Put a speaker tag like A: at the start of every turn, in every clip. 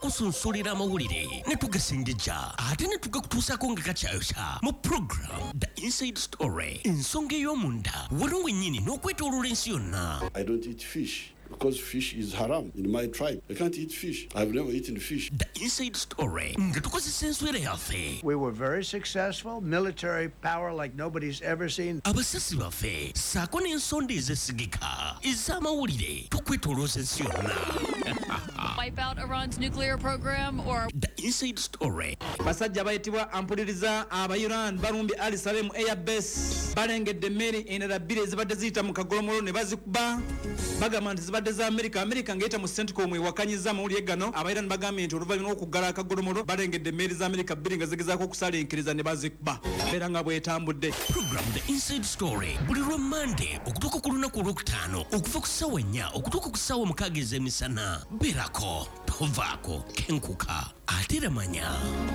A: okusunsulira amawulire ne tugasingija ate ne tugakutuusako nga kakyayokya mu program The Inside Story ensonga ey'omunda wano wennyini n'okwetooloola ensi yonna.
B: I don't eat fish. Because fish is haram in my tribe. I can't eat fish. I've never eaten fish.
A: The Inside Story.
C: We were very successful, military power like nobody's ever seen.
A: Abasasi baffe saako n'ensonda ezesigika ez'amawulire tukwetolooza ensi yonna.
D: Wipe out Iran's nuclear program or
A: The Inside Story.
E: Basajja bayitibwa ampuliriza aba Iran balumbi Ali Salem Air Base balengedde mmeri endala bbiri ezibadde ziyita mu kagolomolo ne bazikuba bagamba nti zibadde za America ng'eyita mu CENTCOM ewakanyiza amawulire gano aba Iran bagambye nti oluvannyuma lw'okuggala akagolomolo balengedde mmeri za America bbiri nga zigezaako okusalenkeriza ne bazikuba beera nga bwetambudde.
A: Program The Inside Story buli lwa Monday okutuuka ku lunaku olwokutaano okuva ku ssaawa 4 okutuuka ku ssaawa 6 ez'emisana. Beerako tovaako kenkuka ate era manya.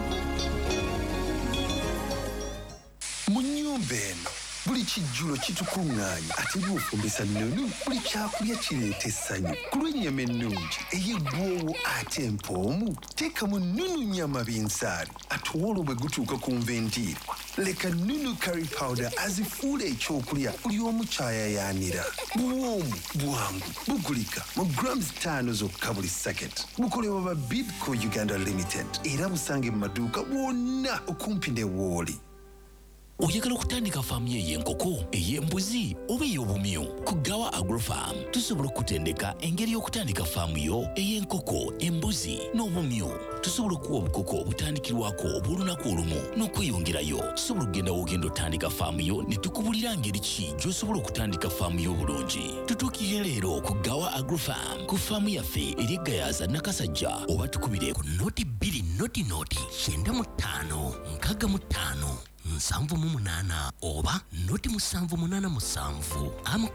F: Mu nnyumba eno buli kijjulo kitukuŋŋaanya ate by'ofumbisa nnunu buli kyakulya kireeta essanyu ku lw'ennyama ennungi ey'eggwoowo ate empoomu teekamu nnunu nnyama binsaali ate olwo bwe gutuuka ku nventiiri leka nnunu curry powder azifuula ekyokulya buli omu kyayayaanira. Buwoomu bwangu bugulika mu grams 5 zokka buli saketi. Bukolebwa ba Bidco Uganda Limited era busange mu maduuka bwonna okumpi ne Wooli.
G: Oyagala okutandika faamu y'enkoko, ey'embuzi oba ey'obumyu? Ku Gawa Agrofarm tusobola okutendeka engeri y'okutandika faamu yo ey'enkoko, embuzi n'obumyu. Tusobola okuwa obukoko obutandikirwako obw'olunaku olumu n'okweyongerayo. Tusobola okugenda w'ogenda otandika faamu yo ne tukubulira ngeri ki gy'osobola okutandika faamu yo obulungi. Tutuukire leero ku Gawa Agrofarm ku faamu yaffe eri Gayaza Nakasajja oba tukubire ku noti 2 noti 95 65 7 oba noti 787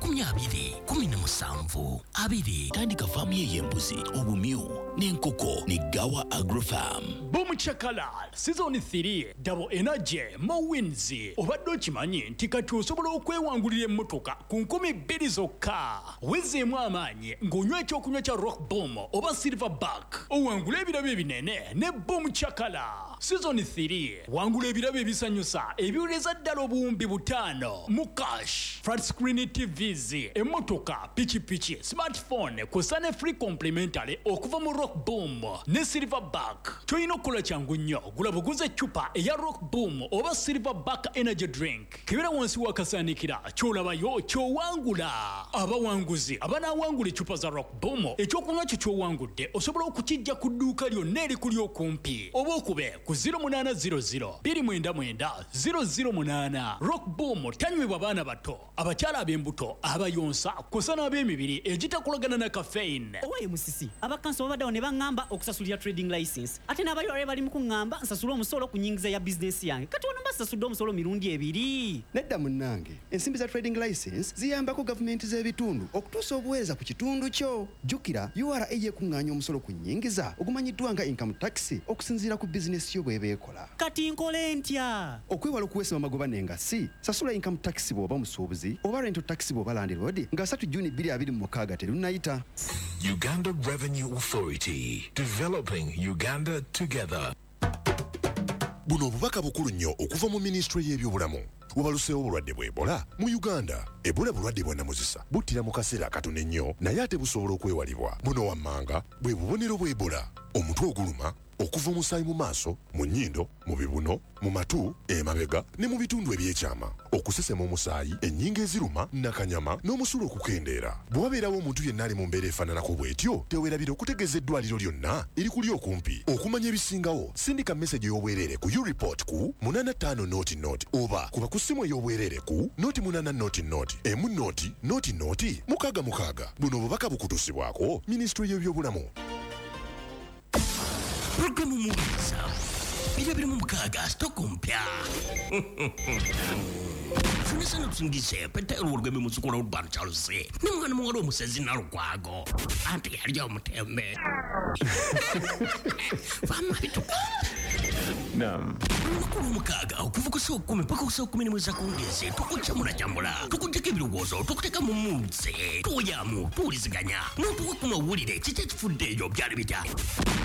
G: 20 17 tandika faamu y'embuzi, obumyu n'enkoko ne Gawa Agrofarm.
H: Boom Chakala Season 3 Double Energy Mowins obadde okimanyi nti kati osobola okwewangulira emmotoka ku 2,000 zokka. Wezeemu amaanyi ng'onywa ekyokunywa kya Rock Boom oba Silverback owangula ebirabo ebinene ne Boom Chakala. Season 3 wangula ebirabo ebisanyusa ebiwuleza ddala obuwumbi 5 mu cash, flat screen TVs, emmotoka, pichipichi, smartphone kw'ossa ne free complimentary okuva mu Rock Boom ne Silverback. Toyina okukola kyangu nnyo, gula buguze eccupa eya Rock Boom oba Silverback energy drink kebera wansi wakasaanikira ky'olabayo ky'owangula. Abawanguzi abanaawangula eccupa za Rock Boom ekyokunywa kyo ky'owangudde osobola okukijja ku dduuka lyonna erikuli okumpi oba okube ku 0800 299 008. Rock Boom tanywebwa baana bato, abakyala ab'embuto, abayonsa kw'ossa n'ab'emibiri egitakolagana na caffeine.
I: Owaye musisi abakansi babaddewo ne baŋŋamba okusasulira trading license ate n'abayolale bali mu kuŋŋamba nsasule omusolo ku nnyingiza ya bizinesi yange kati ono mbasasudde omusolo mirundi 2.
J: Nedda munnange, ensimbi za trading license ziyambako gavumenti z'ebitundu okutuusa obuweereza ku kitundu kyo. Jjukira URA yekuŋŋaanya omusolo ku nnyingiza ogumanyiddwa nga income tax okusinziira ku bizinesi yo bw'eba ekola.
I: Kati nkole ntya?
J: Okwewala okuweesa amagoba n'engassi, sasula income tax bw'oba musuubuzi oba rental tax bw'oba landlord nga 3 Juni 2026 terunnayita.
K: Uganda Revenue Authority, developing Uganda together.
L: Buno obubaka bukulu nnyo okuva mu Ministry y'ebyobulamu. Wabaluseewo obulwadde bwa Ebola mu Uganda. Ebola bulwadde bwa namuzisa buttira mu kaseera katono ennyo naye ate busobola okwewalibwa. Buno wammanga bwe bubonero bwa Ebola: omutwe oguluma, okuva omusaayi mu maaso, mu nnyindo, mu bibuno, mu matu, emabega ne mu bitundu ebyekyama, okusesema omusaayi, ennyingo eziruma, nakanyama n'omusulo okukendeera. Bwe wabeerawo omuntu yenna ali mu mbeera efaananako bw'etyo, teweerabira okutegeeza eddwaliro lyonna erikuli okumpi. Okumanya ebisingawo, sindika message y'obwereere ku U-Report ku 85 noti noti oba kuba ku ssimu ey'obwereere ku noti 8 noti noti emu noti noti noti 666. Buno obubaka bukutusibwako Ministry y'ebyobulamu.
A: Programu muliza bibiri mu mukaaga stock mpya. Funisana tusingise peta olwegeme musukula urban Charles. Nimwana mwalo musezi na rugwago. Anti yalya omutembe. Vama bituka.
M: Naam.
A: Mukulu mukaaga okuvuga so 10 paka so 10 mwezi akongeze tukuchamula chamula tukujeka ebirogozo tukuteka mu munsi tuyamu tuliziganya n'otuwa kumawulire kiki kifudde ebyo byali bijja.